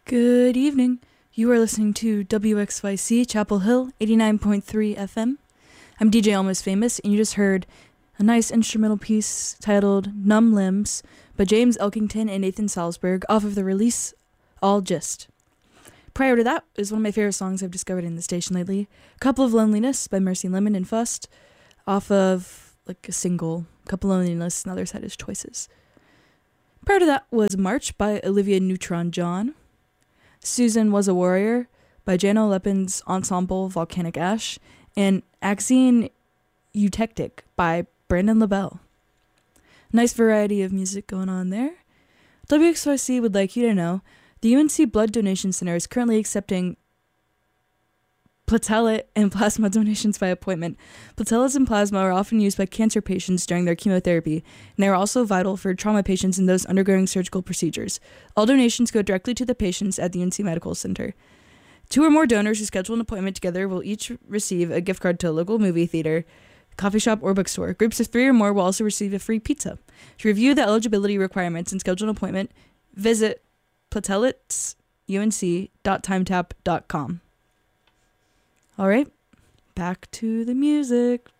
Good evening. You are listening to WXYC Chapel Hill 89.3 FM. I'm DJ Almost Famous, and you just heard a nice instrumental piece titled Numb Limbs by James Elkington and Nathan Salzberg off of the release All Gist. Prior to that is one of my favorite songs I've discovered in the station lately, Couple of Loneliness by Mercy Lemon and Fust, off of like a single, Couple of Loneliness, and the other side is Choices. Prior to that was March by Olivia Neutron-John, Susan Was a Warrior by Jano Lepin's ensemble Volcanic Ash, and Axine Eutectic by Brandon LaBelle. Nice variety of music going on there. WXYC would like you to know the UNC Blood Donation Center is currently accepting platelet and plasma donations by appointment. Platelets and plasma are often used by cancer patients during their chemotherapy, and they are also vital for trauma patients and those undergoing surgical procedures. All donations go directly to the patients at the UNC Medical Center. 2 or more donors who schedule an appointment together will each receive a gift card to a local movie theater, coffee shop, or bookstore. Groups of 3 or more will also receive a free pizza. To review the eligibility requirements and schedule an appointment, visit plateletsunc.timetap.com. All right, back to the music.